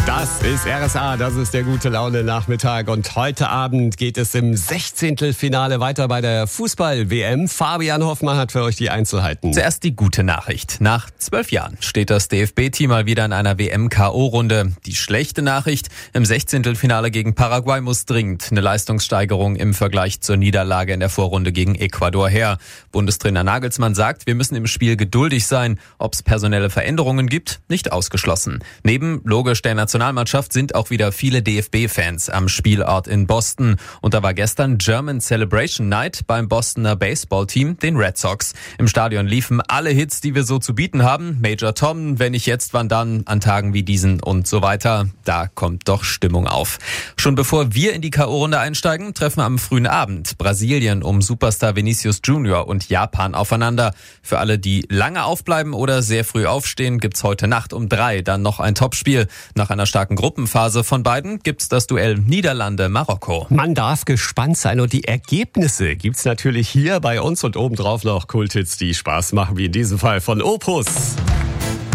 Das ist RSA, das ist der gute Laune Nachmittag und heute Abend geht es im 16. Finale weiter bei der Fußball-WM. Fabian Hoffmann hat für euch die Einzelheiten. Zuerst die gute Nachricht. Nach 12 Jahren steht das DFB-Team mal wieder in einer WM-KO-Runde. Die schlechte Nachricht, im 16. Finale gegen Paraguay muss dringend eine Leistungssteigerung im Vergleich zur Niederlage in der Vorrunde gegen Ecuador her. Bundestrainer Nagelsmann sagt, wir müssen im Spiel geduldig sein. Ob es personelle Veränderungen gibt, nicht ausgeschlossen. Neben logisch der Nationalmannschaft sind auch wieder viele DFB-Fans am Spielort in Boston. Und da war gestern German Celebration Night beim Bostoner Baseballteam, den Red Sox. Im Stadion liefen alle Hits, die wir so zu bieten haben. Major Tom, Wenn nicht jetzt, wann dann, an Tagen wie diesen und so weiter. Da kommt doch Stimmung auf. Schon bevor wir in die K.O.-Runde einsteigen, treffen am frühen Abend Brasilien um Superstar Vinicius Junior und Japan aufeinander. Für alle, die lange aufbleiben oder sehr früh aufstehen, gibt's heute Nacht um 3 dann noch ein Topspiel. Nach einer starken Gruppenphase von beiden gibt's das Duell Niederlande-Marokko. Man darf gespannt sein und die Ergebnisse gibt's natürlich hier bei uns und obendrauf noch Kulthits, die Spaß machen, wie in diesem Fall von Opus.